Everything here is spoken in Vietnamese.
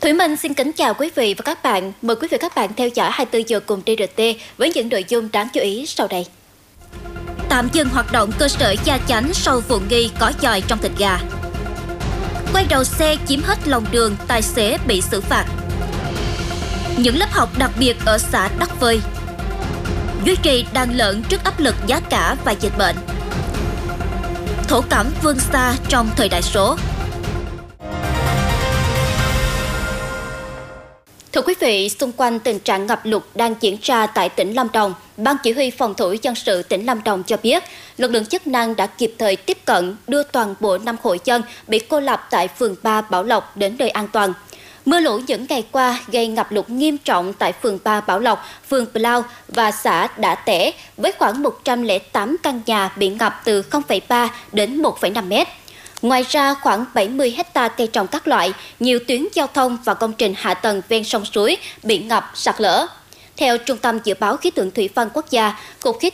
Thủy Minh xin kính chào quý vị và các bạn. Mời quý vị và các bạn theo dõi 24 giờ cùng TRT với những nội dung đáng chú ý sau đây. Tạm dừng hoạt động cơ sở Gia Chánh sau vụ nghi có giòi trong thịt gà. Quay đầu xe chiếm hết lòng đường, tài xế bị xử phạt. Những lớp học đặc biệt ở xã Đắc Vơi. Duy trì đàn lợn trước áp lực giá cả và dịch bệnh. Thổ cẩm vươn xa trong thời đại số. Thưa quý vị, xung quanh tình trạng ngập lụt đang diễn ra tại tỉnh Lâm Đồng, Ban Chỉ huy Phòng thủ dân sự tỉnh Lâm Đồng cho biết, lực lượng chức năng đã kịp thời tiếp cận đưa toàn bộ 5 hộ dân bị cô lập tại phường 3 Bảo Lộc đến nơi an toàn. Mưa lũ những ngày qua gây ngập lụt nghiêm trọng tại phường 3 Bảo Lộc, phường Plau và xã Đạ Tẻ với khoảng 108 căn nhà bị ngập từ 0,3 đến 1,5 mét. Ngoài ra, khoảng 70 hectare cây trồng các loại, nhiều tuyến giao thông và công trình hạ tầng ven sông suối bị ngập, sạt lở. Theo Trung tâm Dự báo Khí tượng Thủy văn Quốc gia, Cục Khí